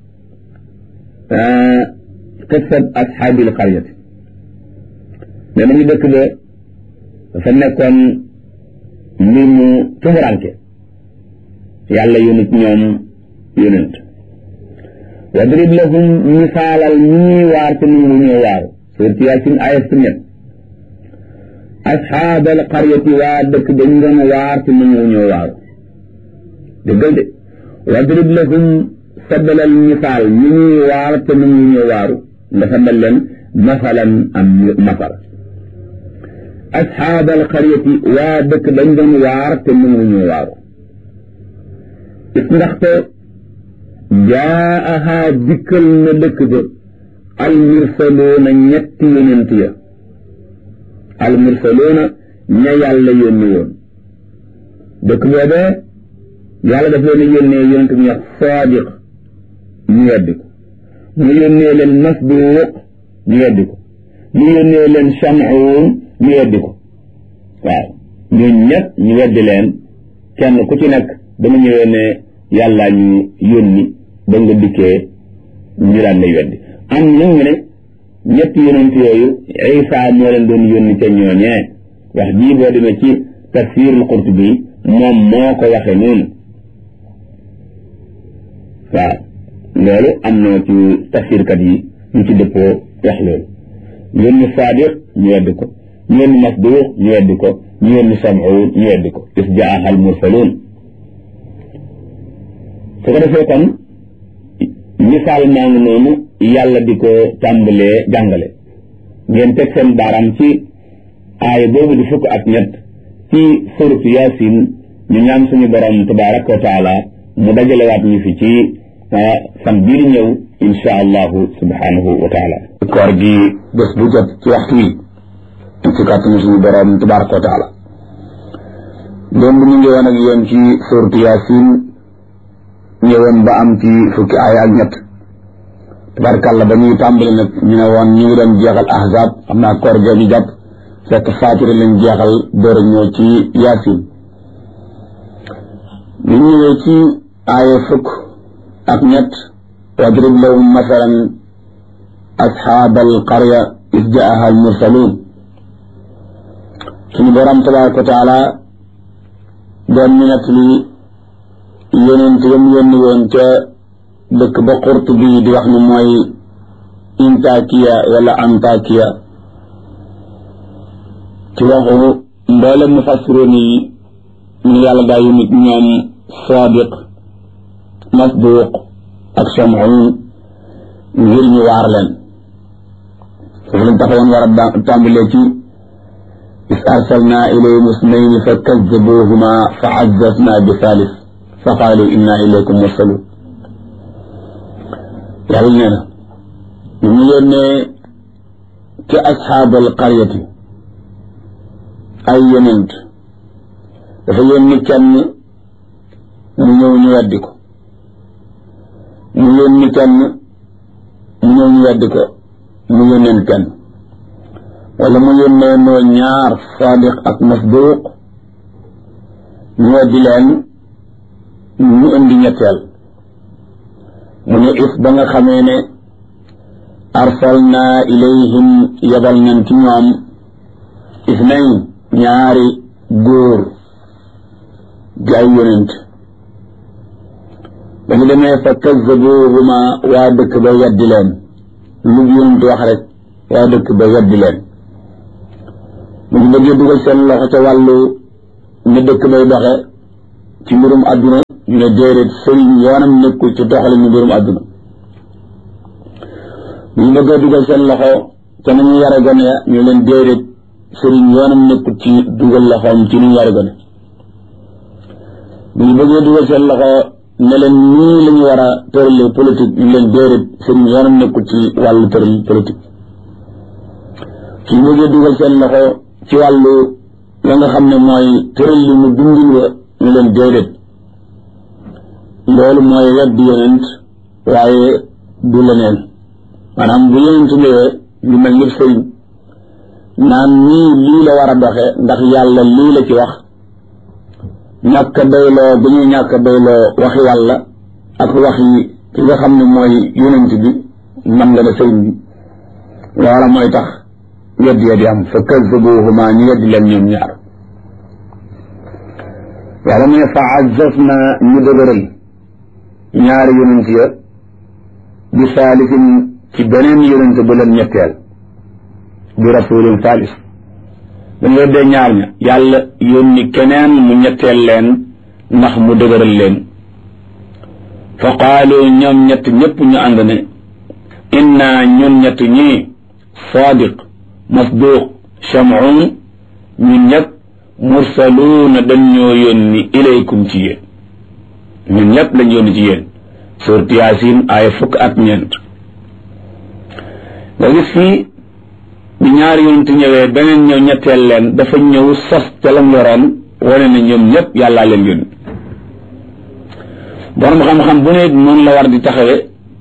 qissat ashaabil qaryati ne nañu dëkk ba dafa nekkoon mbir mu tumuranke yàlla yónit ñoom yónent wadrib lahum misaalal ñu ñuy waar te nu ñuy waaru suurat Yaasin aaya 7 asxaabal qaryati waa dëkk dañ doon waar te nangu ñoo waaru dëggal de wadrib lahum saddalal misaal ñu ñuy waar te nangu ñoo waaru nga saddal leen masalan am masal asxaabal qaryati waa dëkk dañ doon waar te nangu ñoo waaru it ndaxte jaaha dikkal na dëkk ba almursaloona ñetti yonent ya almursaloona ña yàlla yónni woon dëkk boobee yàlla daf leen yónnee yonent bu ñuy wax Saadiq ñu weddi ko mu yónnee leen Masduuq ñu weddi ko mu yónnee leen Shamuun ñu weddi ko waaw ñun ñëpp ñu weddi leen kenn ku ci nekk dama ñëwee ne yàlla ñu yónni ba nga dikkee ñu daan lay weddi am nañ ñu ne ñetti yonent yooyu Isa moo leen doon yónni ca ñooñee wax jii boo demee ci tafsirul Qurtubi moom moo ko waxe noonu waaw loolu am na ci tafsirkat yi ñu ci dëppoo wax loolu yónni Saadiq ñu weddi ko ñu yónni Masduuq ñu weddi ko ñu yónni Sam'uun ñu weddi ko is jaa'ahal mursaluun su ko defee kon misaal maa ngi noonu yàlla di ko tàmbalee jàngale ngeen teg seen baaraam ci aaya boobu di fukk ak ñett ci suratu Yaasin ñu ñaan suñu borom tabaraka wa taala mu dajalewaat ñu fi ci fan bii di ñëw insha allahu subhanahu wa taala koor gi bés bu jot ci waxtu wi ci kàttanu suñu borom tabaraka wa taala démb ñu ngi woon ak yéen ci suratu Yaasin ñëwoon ba am ci fukki aaya ak ñett tabarkàlla ba ñuy tàmbali nag ñu ne woon ñu ngi doon jeexal ahzab xam naa koor ga ñu jàpp fekk faatira lañ jeexal door a ñëw ci Yaasin ñu ñëwee ci aaya fukk ak ñett wadrib lahum masalan asxaabal qarya is jaaha al mursaluun suñu borom tabaraka wa taala doon ñu nett li yonent yam yónni woon ca dëkk ba Qurtubi di wax ni mooy Intakiya wala Antakiya ci waxu mboolem mufassiroon yi ñu yàlla daa yónni ñoom Saadiq Masduuq ak Shamuun ngir ñu waar leen foofu lañ taxawoon war a tàmbalee ci is arsalna ilayhim isnayni fa kazzabuhuma fa azzazna bi thalith fa qaalu inna ilaykum mursaluun yàlla nee na ñu mu yónnee ci asxaabal qaryati ay yonent dafa yónni kenn mu ñëw ñu weddi ko mu yónni kenn mu ñëw ñu weddi ko mu yónneen kenn wala mu yónnee noo ñaar Saadiq ak Masduuq ñu weddi leen ñu indi ñetteel mu ne is ba nga xamee ne arsalna ilayhim yabal nañ ci ñoom isnayn ñaari góor di ay yonent ba ñu demee fa kazzabuhuma waa dëkk ba weddi leen lu yonent wax rek waa dëkk ba weddi leen mu ngi bëggee dugal seen loxo ca wàllu ne dëkk bay doxe ci mbirum àdduna ñu ne déedéet sëriñ yoonam nekkul ci doxale ñu mbirum àdduna ñu bëggee dugal seen loxo ca nañu yare gone ya ñu leen déedéet sëriñ yoonam nekkul ci dugal loxoom ci ñu yare gone ñu bëggee dugal seen loxo ne leen nii la ñu war a tëralee politique ñu leen déedéet sëriñ yoonam nekkul ci wàllu tëral politique ñu bëggee dugal seen loxo ci wàllu la nga xam ne mooy tëral li mu dundin wa ñu leen déedéet loolu mooy weddi yonent waaye du leneen maanaam bu yonent ñëwee lu mel ni sëriñ naan nii lii la war a doxe ndax yàlla lii la ci wax ñàkk a doyloo bu ñuy ñàkk a doyloo waxi yàlla ak wax yi ki nga xam ne mooy yonent bi man nga ne sëriñ bi loola mooy tax weddi ya di am fa kazzabuhuma ñu weddi leen ñoom ñaar yàlla mu ne fa azzazna ñu dëgëral ñaari yonent ya bi saalisin ci beneen yonent bu leen ñetteel bi rasulin saalis dañ weddee ñaar ña yàlla yónni keneen mu ñetteel leen ndax mu dëgëral leen fa qaalu ñoom ñett ñëpp ñu ànd ne inna ñun ñett ñii sadiq masduq shamun ñun ñëpp mursaluuna dañ ñoo yónni ilaykum ci yéen ñun ñëpp lañ yónni ci yéen suurat Yaasin aaya 19 nga gis fii bi ñaari yonent ñëwee beneen ñëw ñetteel leen dafa ñëw sos ca lam yoroon wane ne ñoom ñëpp yàllaa leen yónni borom xam-xam bu ne noonu la war di taxawe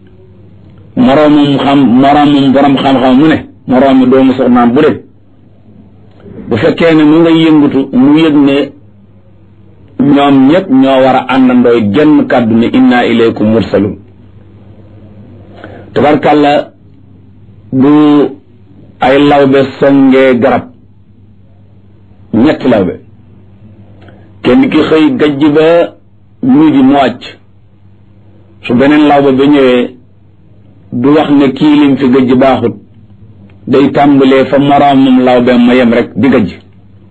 moroomum borom xam-xam mu ne moroomi doomu soxnaam bu de bu fekkee ne mu nga yëngutu mu yëg ne ñoom ñëpp ñoo war a àndandooy genn kàddu ne inna ilaykum mursalun tabarkàlla bu ay lawbe songee garab ñetti lawbe kenn ki xëy gajj ba midi mu wàcc su beneen lawbe ba ñëwee du wax ne kii lim fi gajj baaxut day tàmbalee fa moroomam lawbeem ma yem rek di gajj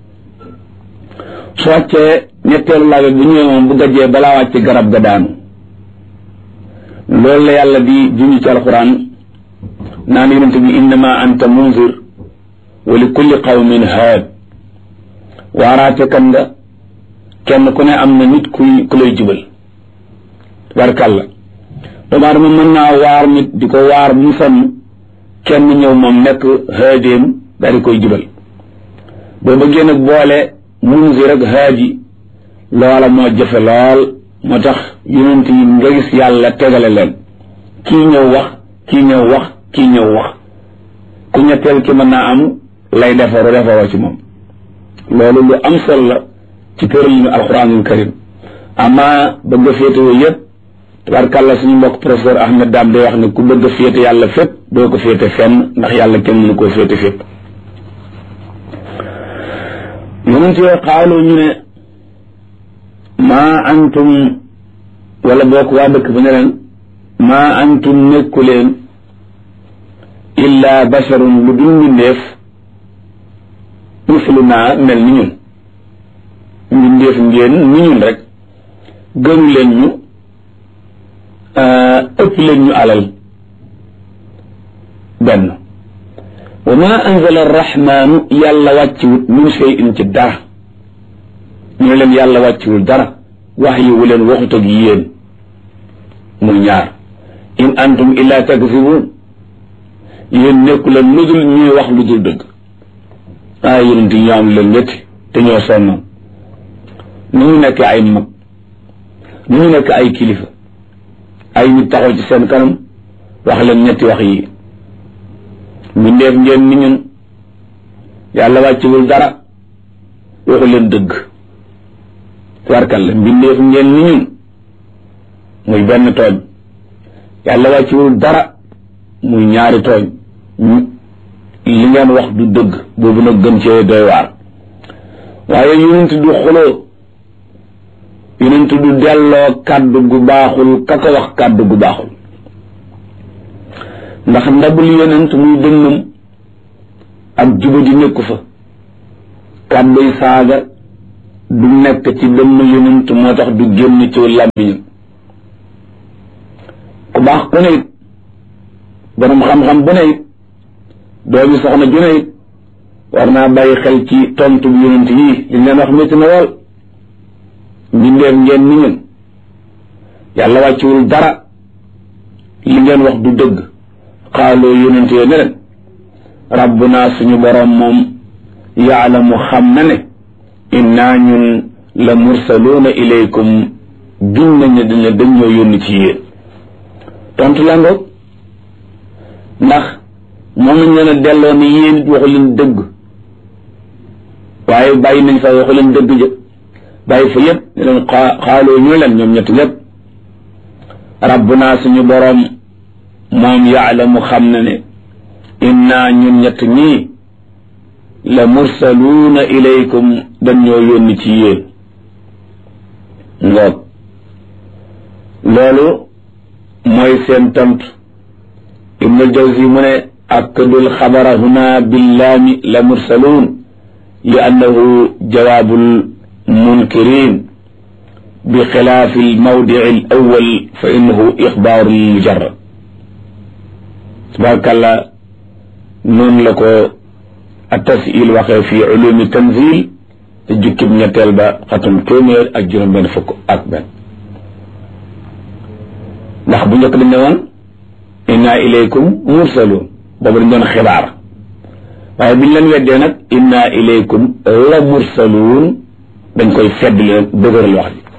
su wàccee ñetteelu lawbe bu ñëwee moom bu gajjee balaa wàcc garab ga daanu loolu la yàlla di junj ci alxuraan naan yonent bi innama anta munzir wa li kulli qawmin haad waaraate kan nga kenn ku ne am na nit ku lay jubal barkàlla doomu aadama mën naa waar nit di ko waar bu sonn kenn ñëw moom nekk haadéem daal di koy jubal boo bëggee nag boole munzir ak haadi loola moo jëfe lool moo tax yonent yi nga gis yàlla tegale leen kii ñëw wax kii ñëw wax kii ñëw wax ku ñetteel ki mën naa am lay defaroo ci moom loolu lu am solo la ci tëralinu alquranul karim ama bëgg a féetewoo yëpp tabarkàlla suñu mbokk professeur Ahmed Dame day wax ne ku bëgg a féete yàlla fépp doo ko féete fenn ndax yàlla kenn mënu koo féete fépp yonent yooyu xaaloo ñu ne maa antum wala bokk waa dëkk ba ne leen maa antum nekku leen illa basharun lu dul mbindeef misluna mel ni ñun mbindeef ngeen ni ñun rek gënu leen ñu ëpp leen ñu alal benn wa ma anzala arrahmanu yàlla wàcciwut min shay'in ci dara ñu ne leen yàlla wàcciwul dara wax yi wu leen waxut ak yéen muy ñaar in antum illa takzibun yéen nekku leen lu dul ñuy wax lu dul dëgg yonent yi ñoo am leen ñetti te ñoo sonnoon nu ñu nekk ay mag nu ñu nekk ay kilifa ay nit taxaw ci seen kanam wax leen ñetti wax yi mbindeef ngeen ni ñun yàlla wàccewul dara waxu leen dëgg warkal la mbindeef ngeen ni ñun muy benn tooñ yàlla wàccewul dara muy ñaari tooñ li ngeen wax du dëgg boobu nag gën cee doy waar waaye yonent du xuloo yonent du delloo kàddu gu baaxul ka ko wax kàddu gu baaxul ndax ndabul yonent muy dënnam ak juba di nekku fa kàdduy saaga du nekk ci dënn yonent moo tax du génn ci làmmiñam ku baax ku ne it borom xam-xam bu ne it doomi soxna ju ne it war naa bàyyi xel ci tontu bu yonent yii li leen wax métti na lool mbindeef ngeen ni ñun yàlla wàcciwul dara li ngeen wax du dëgg xaaloo yonent yee ne leen rabbuna suñu borom moom yaalamu xam na ne inna ñun la mursaluuna ilaykum giñ nañ ne dañ ñoo yónni ci yéen tontu la ngoog ndax moom nañ leen a delloo ni yéen it waxu leen dëgg waaye bàyyi nañ fa waxu leen dëgg jë bàyyi fa yëpp ne leen xaaloo ñu leen ñoom ñett ñëpp rabbuna suñu boroom moom yaalamu xam na ne inna ñun ñett ñii la mursaluuna ilaykum dañ ñoo yónni ci yéen ngoog loolu mooy seen tontu ibnu jawzi mu ne akkadul xabara huna billaami la mursaluun li annahu jawaabul munkirin bi xilaafi almawdici al awal fa innahu ixbaaru mujarrad tabarakalla noonu la ko at-tas'il waxee fi ulumi tanzil te jukkib ñetteel ba xatum téeméer ak juróom benn fukk ak benn ndax bu njëkk dañ ne woon inna ilaykum mursalun boobu dañ doon xibaar waaye biñ leen weddee nag inna ilaykum la mursalun dañ koy fedd leen dëgëral wax ji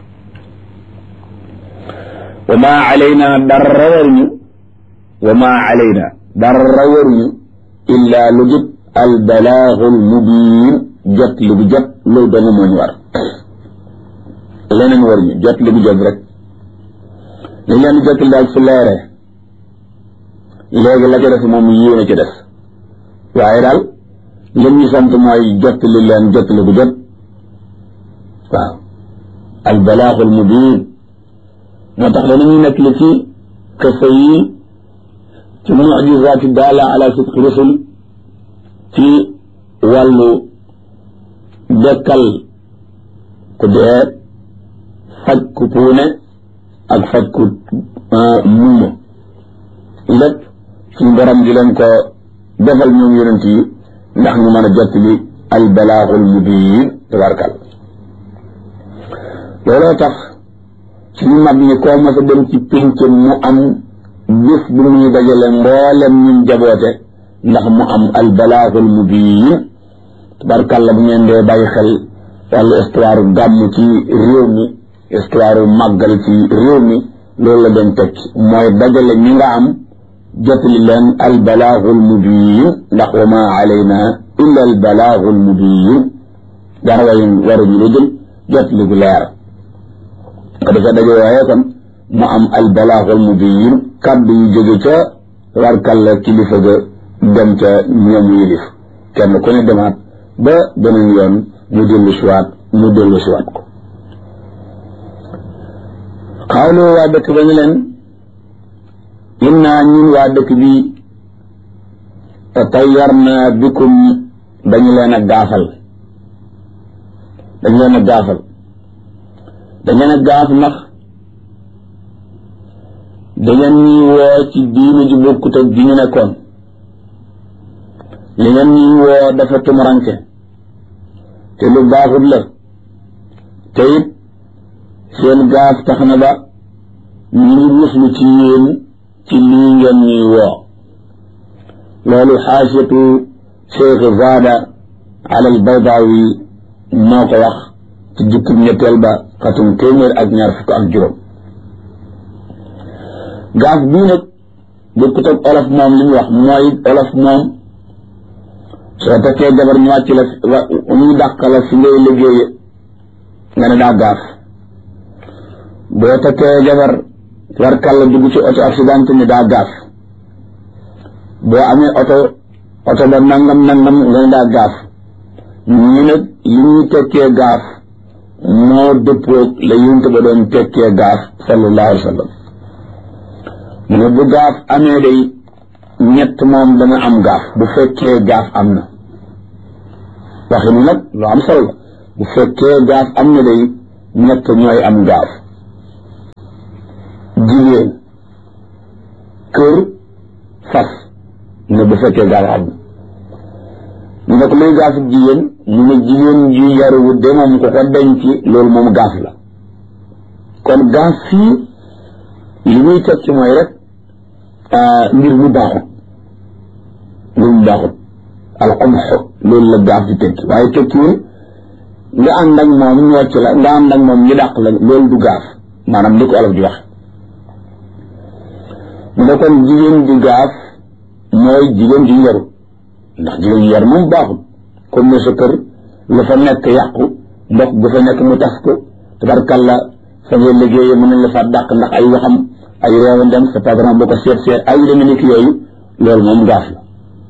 wa ma alayna dara waruñu wa ma alayna dara waruñu illa lu jub al balaagul mubiin jot li bu jot loolu dong moo ñu war leneen waruñu jot li bu jot rek liñ leen di jot daal su leeree léegi la ca des moom yéen a ca des waaye daal lim ñu sant mooy jot li leen jot li bu jot waaw al balaagul mubiin moo tax danañuy nekk li ci xisa yi ci mujizaat daala ala sidqi rusul ci wàllu dekkal ku dee faj ku puune ak faj ku muuma lépp suñu borom di leen ko defal ñoom yonent yi ndax ñu mën a jot li al balaaxul mubiin tabarkal looloo tax suñu mag ñi koo mas a dem ci pénc mu am bis bu muy dajale mboolem ñun jaboote ndax mu am al balaaxul mubiin tabarkalla bu ngeen dee bàyyi xel wàllu histoire gàmm ci réew mi histoire màggal ci réew mi loolu la doon teg mooy dajale ñi nga am jotali leen al balaaxul mubiin ndax wa ma alayna illa al balaaxul mubiin dara waruñu lu dul jotali gu leer ko dafa daje waaye kon mu am al balaaxul mubiin kàddu yu jóge ca warkalla kilifa ga dem ca ñoom yilif kenn ku ne demaat ba beneen yoon mu dellu siwaat ko xawlu waa dëkk ba ñu leen inna ñun waa dëkk bi tatayyarna bikum dañu leen a gaafal dañu leen a gaaf ndax dangeen ñuy woo ci diine ju bokkut ak ji ñu nekkoon li ngeen ñuy woo dafa tumuranke te lu baaxut la te it seen gaaf tax na ba ñu ngi muslu ci yéen ci lii ngeen ñuy woo loolu xaasiyatu Cheikh Zaada ala al Baydawi moo ko wax ci jukkib ñetteel ba xatum téeméer ak ñaar fukk ak juróom gaaf bii nag bokkut ak olof moom li ñu wax mooy olof moom soo takkee jabar ñu wàcc la ñu dàq la fi ngay liggéeye nga ne daa gaaf boo takkee jabar warkal la dugg ci oto accident ni daa gaaf boo amee oto ba nangam nga ne daa gaaf ñu nag li ñuy tekkee gaaf moo dëppoog la yonent ba doon tekkee gaaf sallallahu alayhi wa sallam mu ne bu gaaf amee day ñett moom dana am gaaf bu fekkee gaaf am na waxi ni nag lu am solo la bu fekkee gaaf am na day ñett ñooy am gaaf jigéen kër fas ne bu fekkee gaaf am na ñu ne ko luy gaafu jigéen mu ne jigéen ju yaruwut de moom ko ko denc loolu moom gaaf la kon gaaf fii li muy tekki mooy rek mbir mu baaxut alxumx loolu la gaaf di tekki waaye tekkiwul nga ànd ak moom ñocc la nga ànd ak moom ñu dàq la loolu du gaaf maanaam li ko olof di wax mu ne kon jigéen ju gaaf mooy jigéen ju yaru ndax jigéen ju yaru moom baaxut comme ne sa kër lu fa nekk yàqu ndox bu fa nekk mu tas ko tabarkalla fa ngay liggéeyee mën nañ la fa dàq ndax ay waxam ay réew dem sa patron boo ko seet ay deme ni ki yooyu loolu moom gaaf la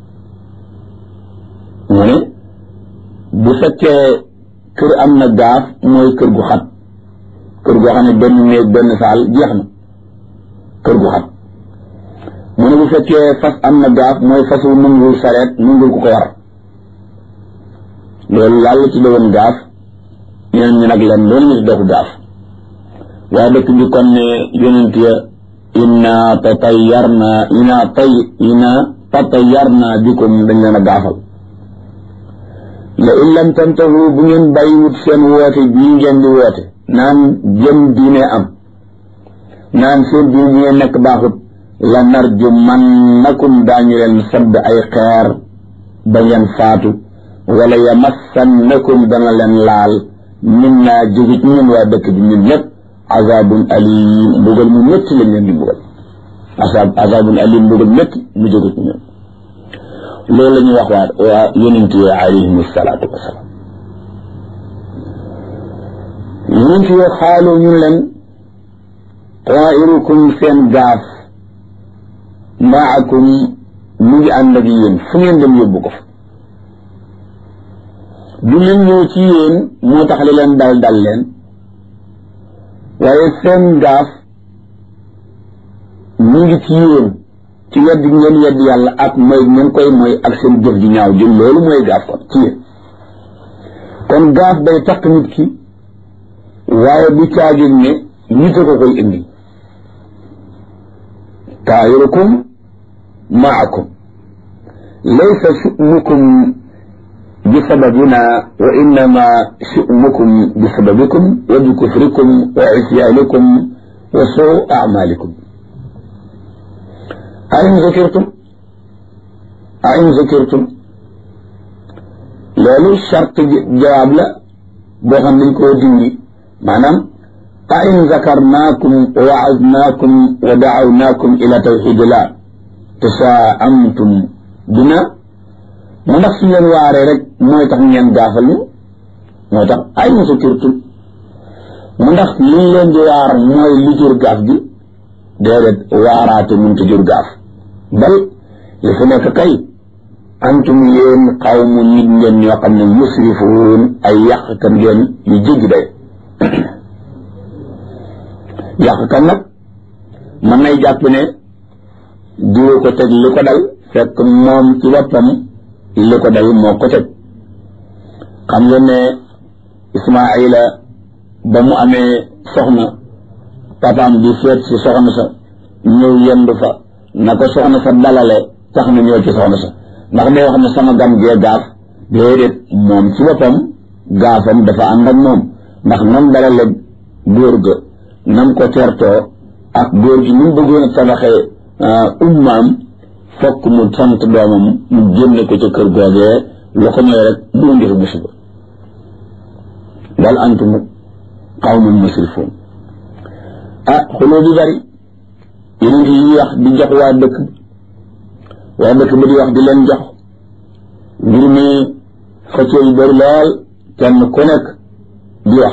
mu ne bu fekkee kër am na gaaf mooy kër gu xat kër goo xam ne benn néeg benn saal jeex na kër gu xat mu ne bu fekkee fas am na gaaf mooy fasu nungul sareet nungul ku ko war loolu yàlla ci doon gaaf ñeneen ñi nag leen loolu ñu ci doxu gaaf waa dëkk bi kon ne yonent ya inna tatayarna bikum dañ leen a gaafal la in lam tantahu bu ngeen bàyyiwut seen woote bii ngeen di woote naan jëm diine am naan seen diine bi ngeen nekk baaxut la narjumannakum daañu leen sadd ay xeer ba ngeen faatu wala yamassannakum dana leen laal min naa jóge ci ñun waa dëkk bi ñun ñëpp azabun alim mbugal mu métti lañ leen di mbugal azabun alim mbugal métti mu jóge ci ñun loolu la ñuy wax waa yonent yi alayhim salaatu wasalaam yonent yi xaalu ñun leen tairukum seen gaaf maakum mu ngi ànd ak yéen fu ngeen dem yóbbu ko fa du leen ñëw ci yéen moo tax li leen dal leen waaye seen gaaf mu ngi ci yéen ci wedd ngeen wedd yàlla ak mooy ngeen koy mooy ak seen jëf ji ñaaw jëm loolu mooy gaaf kon ci yéen kon gaaf day takk nit ki waaye du caagin ne nit a ko koy indi taayirukum maakum laysa shu'nukum bi sababina wa innama shu'nukum bi sababikum wa bi kufrikum wa isyaanikum wa suu a'maalikum أئن ذكرتم loolu charte jawaab la boo xam dañ koo dindi maanaam أئن ذكرناكم ووعظناكم ودعوناكم إلى توحيد الله تشاءمتم بنا mu ndax su leen waaree rek mooy tax ngeen gaafal ñu moo tax أئن ذكرتم mu ndax li leen di waar mooy li jur gaaf gi déedéet waaraate mënut a jur gaaf bal li fi nekk kay antum yéen xawmu nit ngeen ñoo xam ne musrifuun ay yàqkat ngeen yu jéggi day yàqkat nag mën nay jàpp ne diwa ko teg li ko dal fekk moom ci boppam li ko dal moo ko teg xam ngeen ne Ismaayila ba mu amee soxna papaam di seet si soxna sa ñëw yendu fa na ko soxna sa dalale tax na ñëw ci soxna sa ndax day wax ne sama gan gee gaaf déedéet moom ci boppam gaafam dafa ànd ak moom ndax nam dalale góor ga nam ko tertoo ak góor gi ni mu bëggoon a tabaxee ummaam fokk mu sant doomam mu génne ko ca kër googee lu ko mooy rek mu indi fa musiba bal antum qawmun musrifuun xuloo bi bari yeneen yi wax di jox waa dëkk ba di wax di leen jox mbir mi xëccoo yu bari lool kenn ku nekk di wax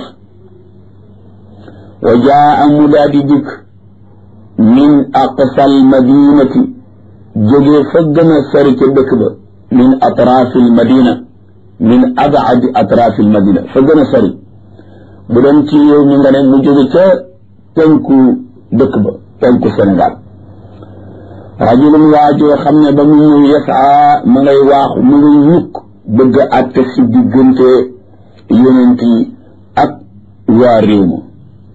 wa jaa mu daa di dikk min aqsal madinati jógee fa gën a sori ca dëkk ba min atraafil madina min abaadi atraafil madina fa gën a sori bu doon ci yow mi nga ne mu jóge ca penku dëkk ba penku Sénégal rajulun waajoo xam ne ba mu ñëw yasaa ma ngay waaxu ma ngay ñukk bëgg a àtte si diggante yonent yi ak waa réew ma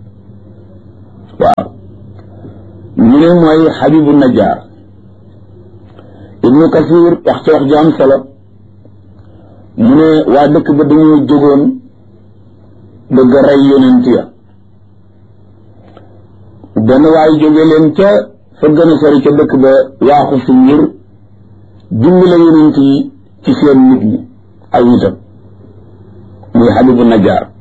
waaw ñu ne mooy Habibu Najjar Ibnu Kasir wax ci wax ju am solo mu ne waa dëkk ba dañoo jógoon bëgg a rey yonent ya benn waay jóge leen ca fa gën a sori ca dëkk ba waaxu si ngir dimbale yonent yi ci seen nit ñi aw itam muy Habibu Najjar